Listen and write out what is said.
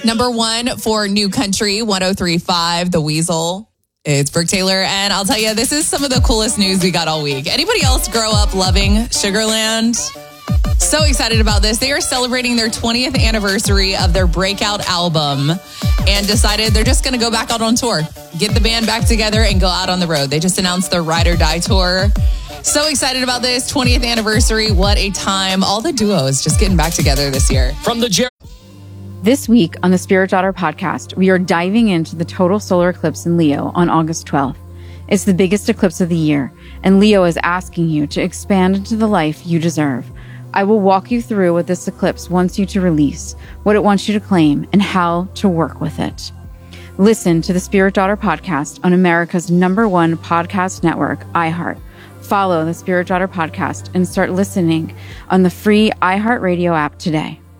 Number 1 for New Country, 103.5, The Weasel. It's Brooke Taylor, and I'll tell you, this is some of the coolest news we got all week. Anybody else grow up loving Sugarland? So excited about this. They are celebrating their 20th anniversary of their breakout album and decided they're just going to go back out on tour, get the band back together and go out on the road. They just announced their Ride or Die tour. So excited about this 20th anniversary. What a time. All the duos just getting back together this year. This week on the Spirit Daughter podcast, we are diving into the total solar eclipse in Leo on August 12th. It's the biggest eclipse of the year, and Leo is asking you to expand into the life you deserve. I will walk you through what this eclipse wants you to release, what it wants you to claim, and how to work with it. Listen to the Spirit Daughter podcast on America's #1 podcast network, iHeart. Follow the Spirit Daughter podcast and start listening on the free iHeartRadio app today.